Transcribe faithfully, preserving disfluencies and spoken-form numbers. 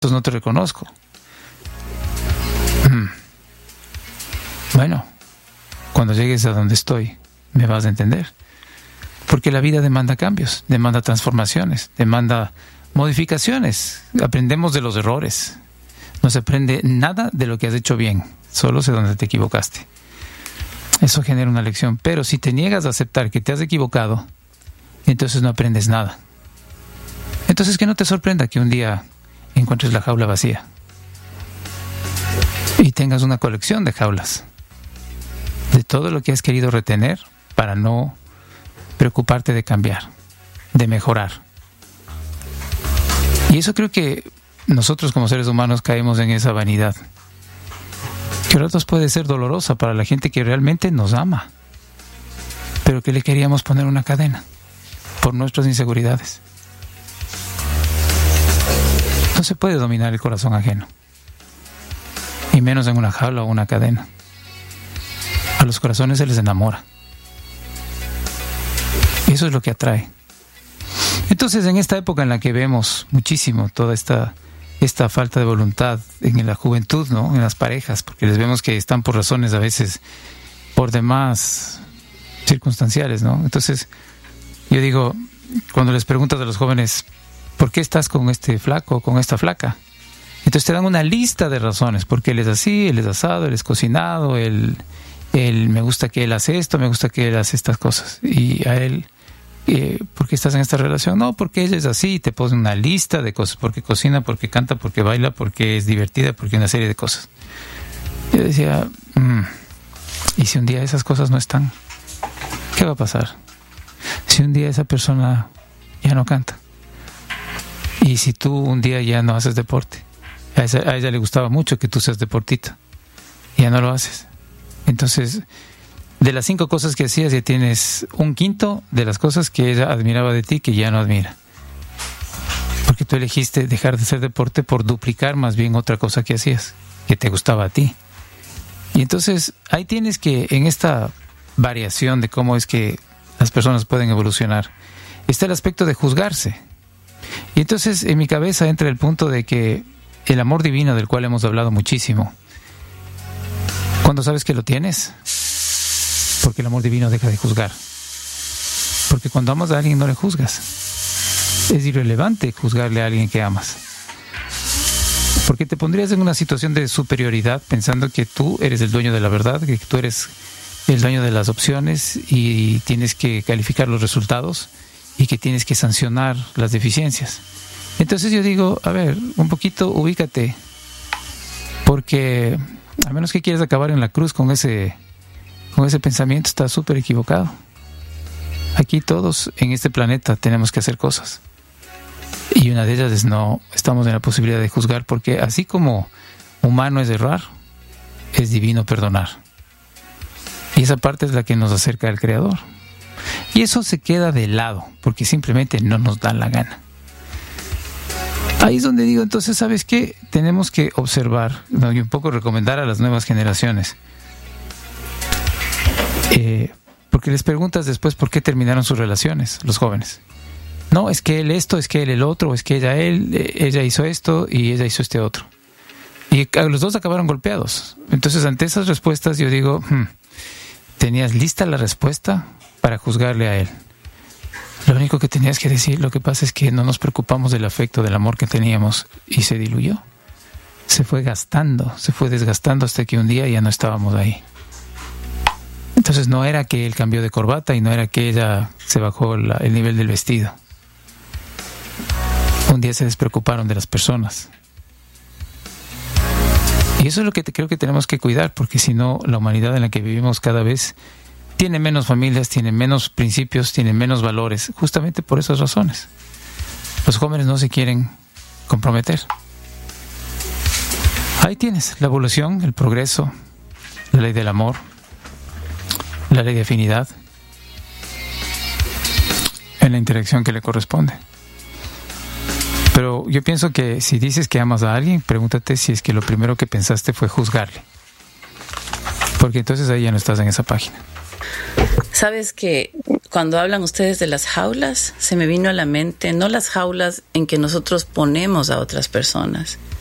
Entonces no te reconozco. Bueno, cuando llegues a donde estoy, me vas a entender. Porque la vida demanda cambios, demanda transformaciones, demanda modificaciones. Aprendemos de los errores. No se aprende nada de lo que has hecho bien, solo sé dónde te equivocaste. Eso genera una lección. Pero si te niegas a aceptar que te has equivocado, entonces no aprendes nada. Entonces que no te sorprenda que un día encuentres la jaula vacía y tengas una colección de jaulas de todo lo que has querido retener para no preocuparte de cambiar, de mejorar. Y eso creo que nosotros como seres humanos caemos en esa vanidad, que a ratos puede ser dolorosa para la gente que realmente nos ama, pero que le queríamos poner una cadena por nuestras inseguridades. No se puede dominar el corazón ajeno, y menos en una jaula o una cadena. A los corazones se les enamora. Y eso es lo que atrae. Entonces, en esta época en la que vemos muchísimo toda esta, esta falta de voluntad en la juventud, ¿no? En las parejas, porque les vemos que están por razones a veces por demás circunstanciales, ¿no? Entonces, yo digo, cuando les preguntas a los jóvenes, ¿por qué estás con este flaco o con esta flaca? Entonces te dan una lista de razones, porque él es así, él es asado, él es cocinado, él, él me gusta que él hace esto, me gusta que él hace estas cosas. Y a él, eh, ¿por qué estás en esta relación? No, porque ella es así, y te pone una lista de cosas, porque cocina, porque canta, porque baila, porque es divertida, porque una serie de cosas. Yo decía, mmm, ¿y si un día esas cosas no están? ¿Qué va a pasar? Si un día esa persona ya no canta, y si tú un día ya no haces deporte, a ella, a ella le gustaba mucho que tú seas deportista, y ya no lo haces. Entonces, de las cinco cosas que hacías, ya tienes un quinto de las cosas que ella admiraba de ti que ya no admira. Porque tú elegiste dejar de hacer deporte por duplicar más bien otra cosa que hacías, que te gustaba a ti. Y entonces, ahí tienes que, en esta variación de cómo es que las personas pueden evolucionar, está el aspecto de juzgarse. Y entonces en mi cabeza entra el punto de que el amor divino, del cual hemos hablado muchísimo, ¿cuándo sabes que lo tienes? Porque el amor divino deja de juzgar. Porque cuando amas a alguien no le juzgas. Es irrelevante juzgarle a alguien que amas. Porque te pondrías en una situación de superioridad pensando que tú eres el dueño de la verdad, que tú eres el dueño de las opciones y tienes que calificar los resultados y que tienes que sancionar las deficiencias. Entonces yo digo, a ver, un poquito ubícate, porque a menos que quieras acabar en la cruz con ese, con ese pensamiento, estás súper equivocado. Aquí todos en este planeta tenemos que hacer cosas, y una de ellas es no estamos en la posibilidad de juzgar, porque así como humano es errar, es divino perdonar, y esa parte es la que nos acerca al Creador. Y eso se queda de lado, porque simplemente no nos da la gana. Ahí es donde digo, entonces, ¿sabes qué? Tenemos que observar, ¿no? Y un poco recomendar a las nuevas generaciones. Eh, porque les preguntas después por qué terminaron sus relaciones, los jóvenes. No, es que él esto, es que él el otro, es que ella él, ella hizo esto y ella hizo este otro. Y los dos acabaron golpeados. Entonces, ante esas respuestas, yo digo, hmm, ¿tenías lista la respuesta para juzgarle a él? Lo único que tenías que decir, lo que pasa es que no nos preocupamos del afecto, del amor que teníamos, y se diluyó. Se fue gastando, se fue desgastando hasta que un día ya no estábamos ahí. Entonces no era que él cambió de corbata y no era que ella se bajó la, el nivel del vestido. Un día se despreocuparon de las personas. Y eso es lo que te, creo que tenemos que cuidar, porque si no, la humanidad en la que vivimos cada vez tiene menos familias, tiene menos principios, tiene menos valores, justamente por esas razones. Los jóvenes no se quieren comprometer. Ahí tienes la evolución, el progreso, la ley del amor, la ley de afinidad, en la interacción que le corresponde. Pero yo pienso que si dices que amas a alguien, pregúntate si es que lo primero que pensaste fue juzgarle. Porque entonces ahí ya no estás en esa página. Sabes que cuando hablan ustedes de las jaulas, se me vino a la mente, no las jaulas en que nosotros ponemos a otras personas,